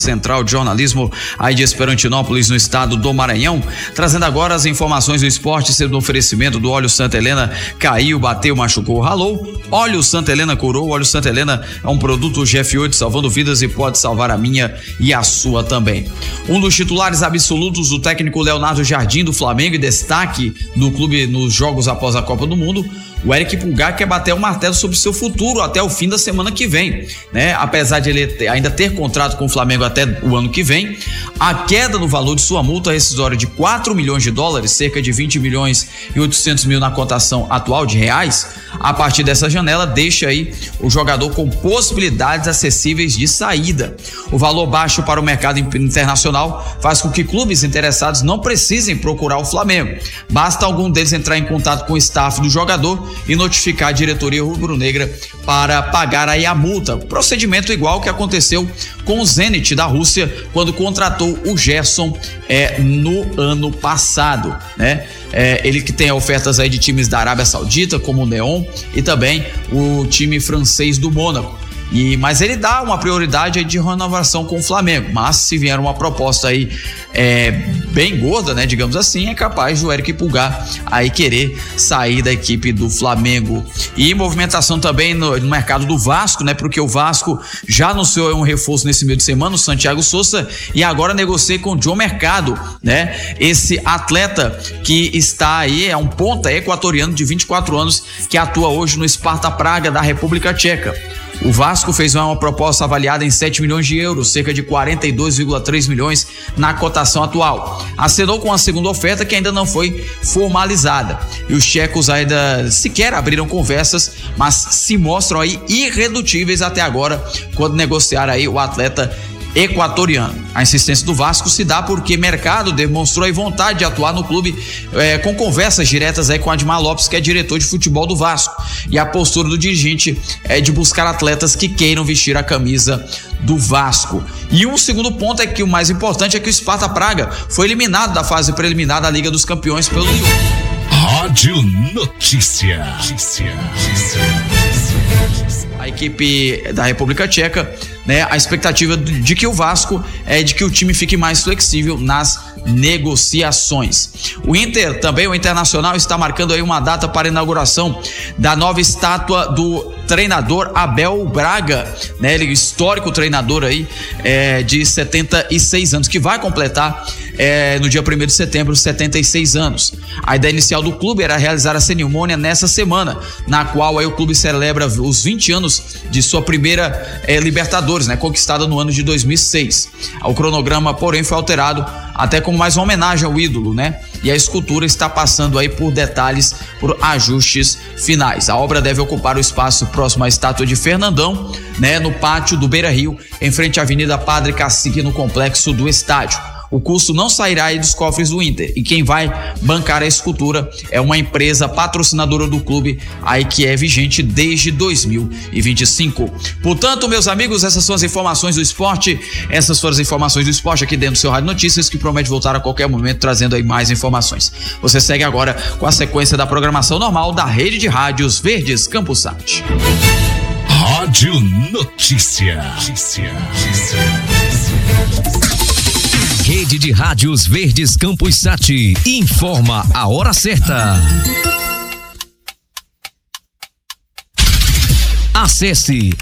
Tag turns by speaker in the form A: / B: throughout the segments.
A: Central de Jornalismo aí de Esperantinópolis, no estado do Maranhão, trazendo agora as informações do esporte, sendo um oferecimento do Óleo Santa Helena. Caiu, bateu, machucou, ralou, Óleo Santa Helena curou. Óleo Santa Helena é um produto GF8 salvando vidas e pode salvar a minha e a sua também. Um dos titulares absolutos do técnico Leonardo Jardim do Flamengo e destaque do clube nos jogos após a Copa do Mundo, o Eric Pulgar quer bater o martelo sobre seu futuro até o fim da semana que vem, né? Apesar de ele ainda ter contrato com o Flamengo até o ano que vem, a queda no valor de sua multa rescisória de 4 milhões de dólares, cerca de 20 milhões e 800 mil na cotação atual de reais, a partir dessa janela deixa aí o jogador com possibilidades acessíveis de saída. O valor baixo para o mercado internacional faz com que clubes interessados não precisem procurar o Flamengo. Basta algum deles entrar em contato com o staff do jogador e notificar a diretoria rubro-negra para pagar aí a multa. Procedimento igual que aconteceu com o Zenit da Rússia quando contratou o Gerson no ano passado, né? Ele que tem ofertas aí de times da Arábia Saudita, como o Neon, e também o time francês do Mônaco. Mas ele dá uma prioridade aí de renovação com o Flamengo. Mas se vier uma proposta aí bem gorda, né, digamos assim, é capaz do Eric Pulgar aí querer sair da equipe do Flamengo. E movimentação também no mercado do Vasco, né, porque o Vasco já anunciou um reforço nesse meio de semana, o Santiago Sousa, e agora negocia com o John Mercado, né, esse atleta que está aí, é um ponta equatoriano de 24 anos que atua hoje no Sparta Praga da República Tcheca. O Vasco fez uma proposta avaliada em 7 milhões de euros, cerca de 42,3 milhões na cotação atual. Assinou com a segunda oferta que ainda não foi formalizada. E os tchecos ainda sequer abriram conversas, mas se mostram aí irredutíveis até agora quando negociar aí o atleta equatoriano. A insistência do Vasco se dá porque Mercado demonstrou aí vontade de atuar no clube com conversas diretas aí com Admar Lopes, que é diretor de futebol do Vasco, e a postura do dirigente é de buscar atletas que queiram vestir a camisa do Vasco. E um segundo ponto é que o mais importante é que o Sparta Praga foi eliminado da fase preliminar da Liga dos Campeões pelo
B: Rádio Notícia.
A: A equipe da República Tcheca, né? A expectativa de que o Vasco é de que o time fique mais flexível nas negociações. O Internacional está marcando aí uma data para a inauguração da nova estátua do treinador Abel Braga, né? Ele histórico treinador aí de 76 anos, que vai completar no dia 1º de setembro 76 anos. A ideia inicial do clube era realizar a cerimônia nessa semana, na qual aí o clube celebra os 20 anos de sua primeira Libertadores, né? Conquistada no ano de 2006. O cronograma, porém, foi alterado até como mais uma homenagem ao ídolo, né? E a escultura está passando aí por detalhes, por ajustes finais. A obra deve ocupar o espaço próximo à estátua de Fernandão, né? No pátio do Beira-Rio, em frente à Avenida Padre Cacique, no complexo do estádio. O custo não sairá aí dos cofres do Inter, e quem vai bancar a escultura é uma empresa patrocinadora do clube, aí que é vigente desde 2025. Portanto, meus amigos, essas são as informações do esporte, essas foram as informações do esporte aqui dentro do seu Rádio Notícias, que promete voltar a qualquer momento trazendo aí mais informações. Você segue agora com a sequência da programação normal da Rede de Rádios Verdes Campus-Sat.
B: Rádio Notícia.
C: Rede de Rádios Verdes Campus-Sat informa a hora certa. Acesse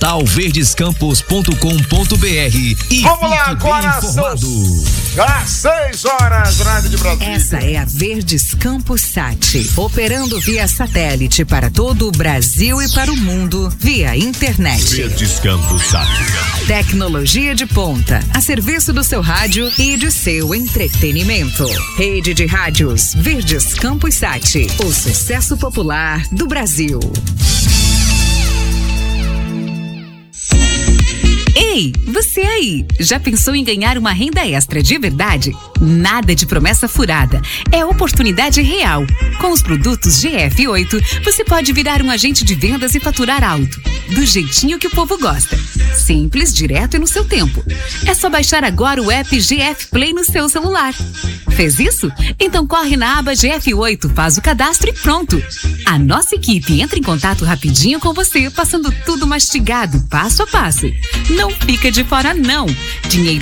C: portalverdescampus.com.br e
D: vamos lá, agora são 6 horas, Rádio de Brasília.
E: Essa é a Verdes Campus-Sat, operando via satélite para todo o Brasil e para o mundo via internet.
B: Verdes Campus-Sat.
E: Tecnologia de ponta, a serviço do seu rádio e de seu entretenimento. Rede de Rádios Verdes Campus-Sat, o sucesso popular do Brasil.
F: Ei, você aí, já pensou em ganhar uma renda extra de verdade? Nada de promessa furada, é oportunidade real. Com os produtos GF8, você pode virar um agente de vendas e faturar alto, do jeitinho que o povo gosta. Simples, direto e no seu tempo. É só baixar agora o app GF Play no seu celular. Fez isso? Então corre na aba GF8, faz o cadastro e pronto. A nossa equipe entra em contato rapidinho com você, passando tudo mastigado, passo a passo. Não fica de fora não. Dinheiro